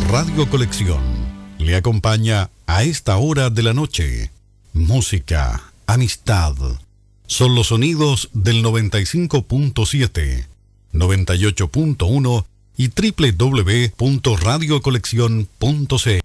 Radio Colección le acompaña a esta hora de la noche. Música, amistad. Son los sonidos del 95.7, 98.1 y www.radiocolección.cl.